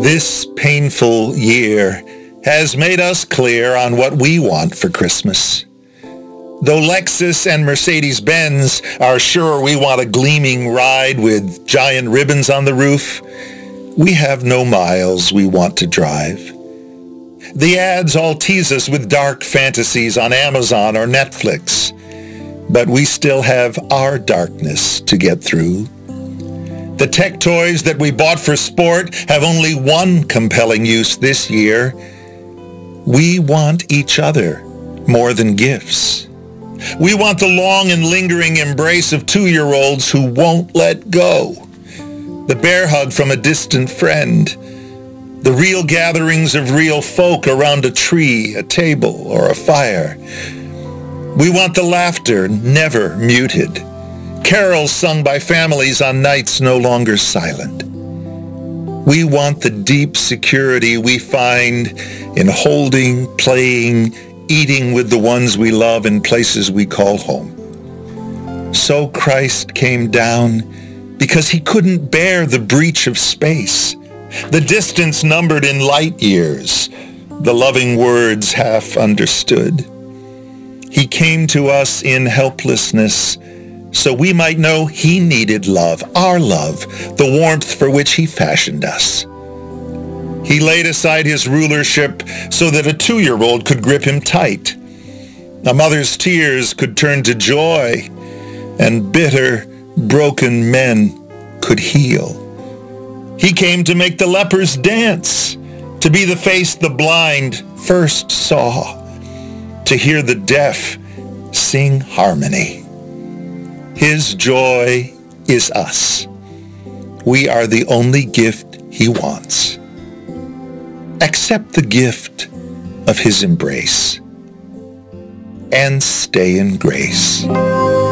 This painful year has made us clear on what we want for Christmas. Though Lexus and Mercedes-Benz are sure we want a gleaming ride with giant ribbons on the roof, we have no miles we want to drive. The ads all tease us with dark fantasies on Amazon or Netflix, but we still have our darkness to get through. The tech toys that we bought for sport have only one compelling use this year. We want each other more than gifts. We want the long and lingering embrace of 2-year-olds who won't let go. The bear hug from a distant friend. The real gatherings of real folk around a tree, a table, or a fire. We want the laughter never muted. Carols sung by families on nights no longer silent. We want the deep security we find in holding, playing, eating with the ones we love in places we call home. So Christ came down because he couldn't bear the breach of space, the distance numbered in light years, the loving words half understood. He came to us in helplessness so we might know he needed love, our love, the warmth for which he fashioned us. He laid aside his rulership so that a 2-year-old could grip him tight. A mother's tears could turn to joy, and bitter, broken men could heal. He came to make the lepers dance, to be the face the blind first saw, to hear the deaf sing harmony. His joy is us. We are the only gift he wants. Accept the gift of his embrace and stay in grace.